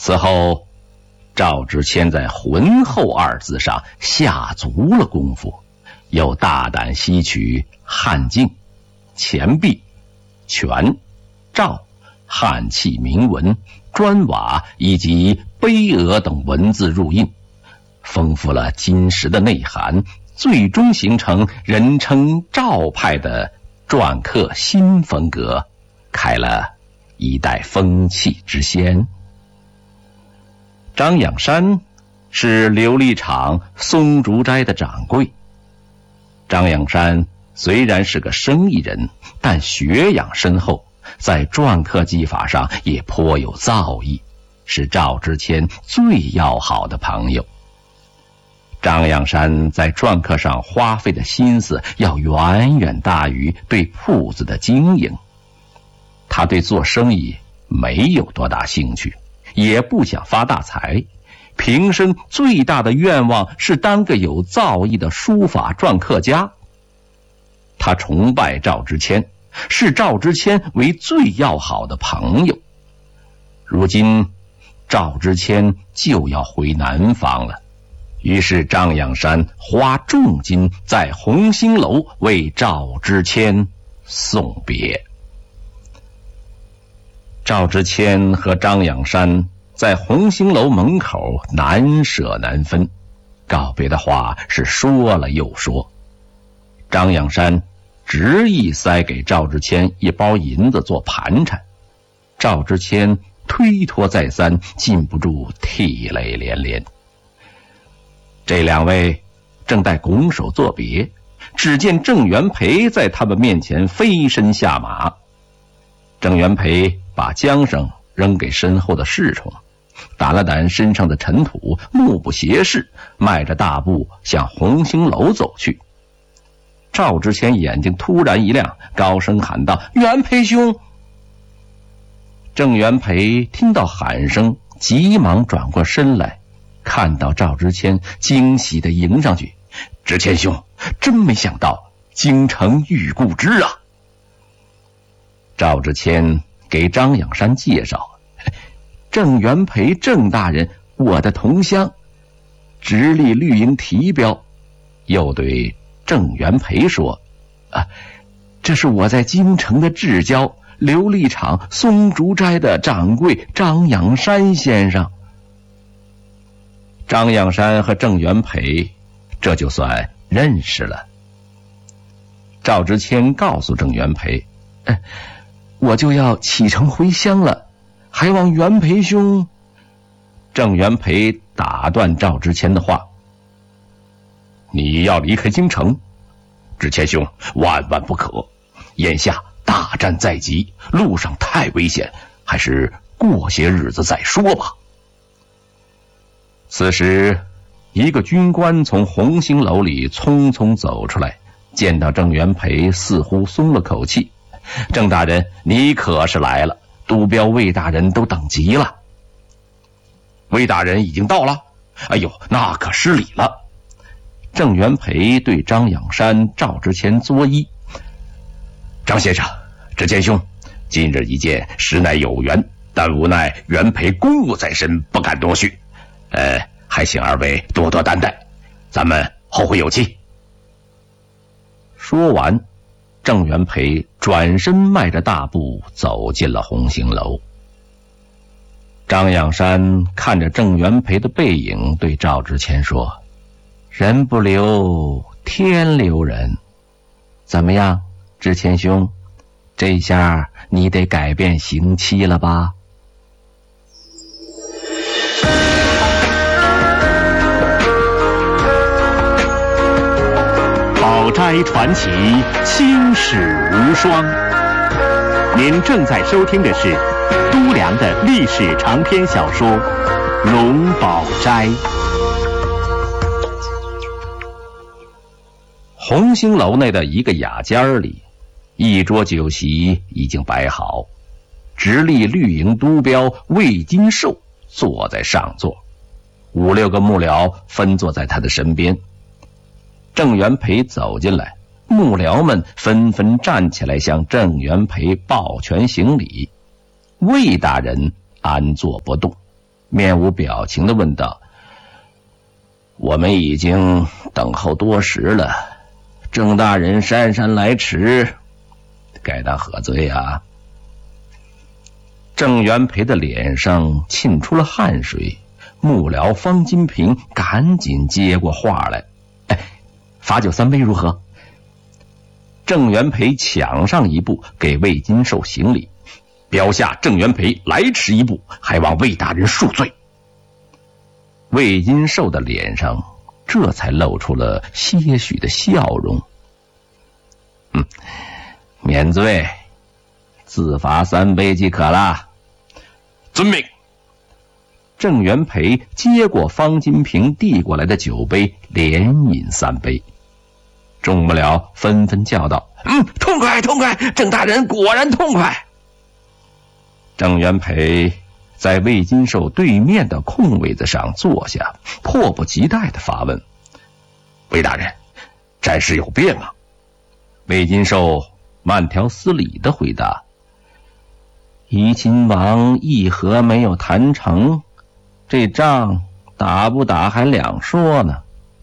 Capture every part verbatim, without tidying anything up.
此后，赵之谦在浑厚二字上下足了功夫，又大胆吸取汉晋、钱币、权、赵、汉契铭文、砖瓦以及碑额等文字入印，丰富了金石的内涵，最终形成人称赵派的篆刻新风格，开了一代风气之先。张养山是琉璃厂松竹斋的掌柜。张养山虽然是个生意人，但学养深厚，在篆刻技法上也颇有造诣，是赵之谦最要好的朋友。张养山在篆刻上花费的心思要远远大于对铺子的经营。他对做生意没有多大兴趣，也不想发大财，平生最大的愿望是当个有造诣的书法篆刻家。他崇拜赵之谦，视赵之谦为最要好的朋友。如今赵之谦就要回南方了，于是张养山花重金在红星楼为赵之谦送别。赵之谦和张养山在红星楼门口难舍难分，告别的话是说了又说。张养山执意塞给赵之谦一包银子做盘缠，赵之谦推脱再三，禁不住涕泪连连。这两位正待拱手作别，只见郑元培在他们面前飞身下马。郑元培把缰绳扔给身后的侍从，掸了掸身上的尘土，目不斜视，迈着大步向红星楼走去。赵之谦眼睛突然一亮，高声喊道：“元培兄！”郑元培听到喊声，急忙转过身来，看到赵之谦，惊喜地迎上去：“之谦兄，真没想到京城遇故知啊！”赵之谦给张养山介绍：“郑元培郑大人，我的同乡，直隶绿营提标。”又对郑元培说：“啊，这是我在京城的至交，琉璃厂松竹斋的掌柜张养山先生。”张养山和郑元培这就算认识了。赵之谦告诉郑元培：“哎，我就要启程回乡了，还望元培兄。”郑元培打断赵之谦的话：“你要离开京城，之谦兄万万不可，眼下大战在即，路上太危险，还是过些日子再说吧。”此时一个军官从红星楼里匆匆走出来，见到郑元培似乎松了口气：“郑大人，你可是来了，督标魏大人都等急了。”“魏大人已经到了？哎呦，那可失礼了。”郑元培对张养山、赵之谦作揖：“张先生，之谦兄，今日一见实乃有缘，但无奈元培公务在身，不敢多叙，呃，还请二位多多担待，咱们后会有期。”说完，郑元培转身迈着大步走进了红星楼。张养山看着郑元培的背影，对赵之谦说：“人不留，天留人。怎么样，之谦兄，这下你得改变刑期了吧？” 宝斋传奇，青史无双。您正在收听的是都良的历史长篇小说《荣宝斋》。 红星楼内的一个雅间里，一桌酒席已经摆好，直隶绿营督标魏金寿坐在上座，五六个幕僚分坐在他的身边。郑元培走进来，幕僚们纷纷站起来向郑元培抱拳行礼。魏大人安坐不动， 面无表情地问道：“我们已经等候多时了，郑大人姗姗来迟，该当何罪啊？”郑元培的脸上沁出了汗水，幕僚方金平赶紧接过话来：“哎，罚酒三杯如何？”郑元培抢上一步给魏金寿行礼：“标下郑元培来迟一步，还望魏大人恕罪。”魏金寿的脸上这才露出了些许的笑容：“嗯，免罪，自罚三杯即可了。”遵命。郑元培接过方金平递过来的酒杯，连饮三杯。众幕僚纷纷叫道：“嗯，痛快痛快，郑大人果然痛快。”郑元培在魏金寿对面的空位子上坐下，迫不及待地发问：“魏大人，战事有变吗？”魏金寿慢条斯理地回答：“怡亲王议和没有谈成，这仗打不打还两说呢。”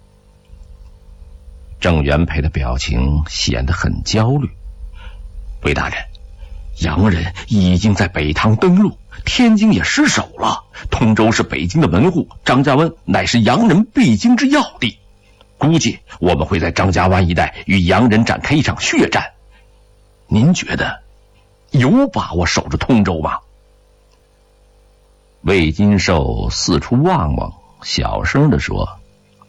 郑元培的表情显得很焦虑：“魏大人，洋人已经在北塘登陆，天津也失守了。通州是北京的门户，张家湾乃是洋人必经之要地。估计我们会在张家湾一带与洋人展开一场血战。您觉得有把握守住通州吗？”魏金寿四处望望，小声地说：“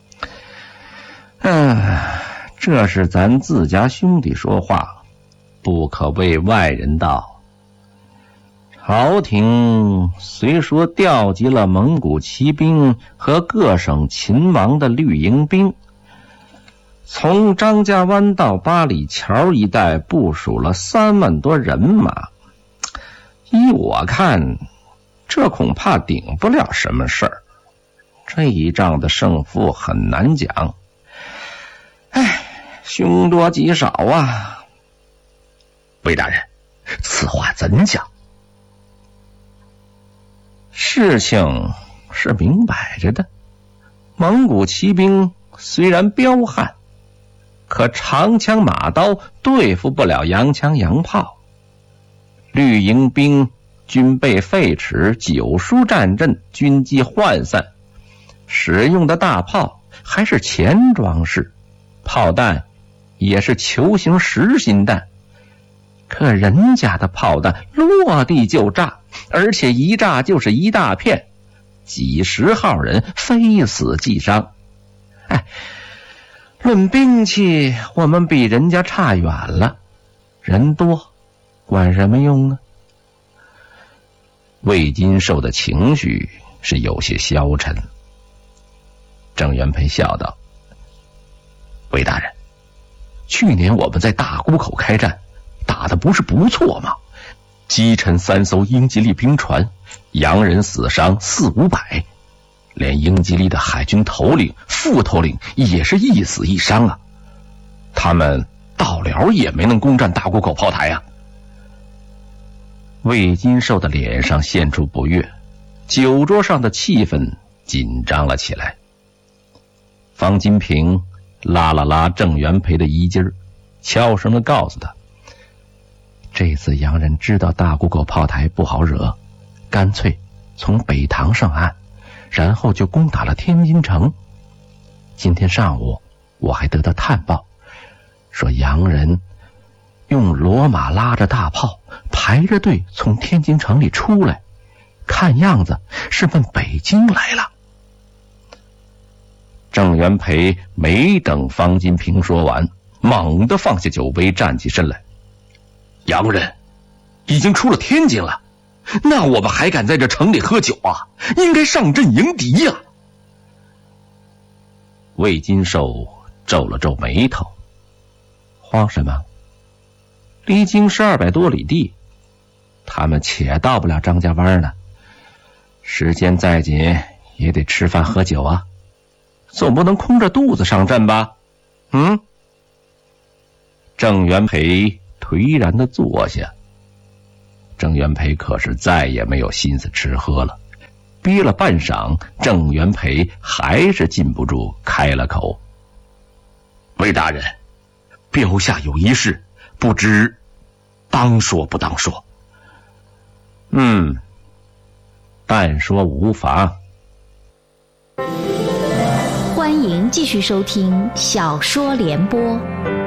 嗯，这是咱自家兄弟说话，不可为外人道。朝廷虽说调集了蒙古骑兵和各省勤王的绿营兵，从张家湾到八里桥一带部署了三万多人马，依我看，这恐怕顶不了什么事儿。这一仗的胜负很难讲。唉，凶多吉少啊。”“魏大人，此话怎讲？”“事情是明摆着的，蒙古骑兵虽然彪悍，可长枪马刀对付不了洋枪洋炮。绿营兵军备废弛，久疏战阵，军纪涣散，使用的大炮还是前装式，炮弹也是球形实心弹。可人家的炮弹落地就炸，而且一炸就是一大片，几十号人非死即伤。哎，论兵器，我们比人家差远了，人多管什么用啊？”魏金寿的情绪是有些消沉。郑元培笑道：“魏大人，去年我们在大沽口开战，打的不是不错吗？击沉三艘英吉利兵船，洋人死伤四五百，连英吉利的海军头领、副头领也是一死一伤啊。他们到了也没能攻占大沽口炮台啊。”魏金寿的脸上现出不悦，酒桌上的气氛紧张了起来。方金平拉了拉郑元培的衣襟，悄声地告诉他：“这次洋人知道大沽口炮台不好惹，干脆从北塘上岸，然后就攻打了天津城。今天上午我还得到探报，说洋人用骡马拉着大炮，排着队从天津城里出来，看样子是奔北京来了。”郑元培没等方金平说完，猛地放下酒杯，站起身来：“洋人已经出了天津了，那我们还敢在这城里喝酒啊？应该上阵迎敌呀！”魏金寿皱了皱眉头：“慌什么？离京师二百多里地，他们且到不了张家湾呢。时间再紧，也得吃饭喝酒啊，总不能空着肚子上阵吧？”“嗯。”郑元培颓然地坐下。郑元培可是再也没有心思吃喝了， 逼了半晌，郑元培还是禁不住开了口：“ 魏大人，标下有一事，不知当说不当说？”“ 嗯，但说无妨。” 欢迎继续收听小说联播。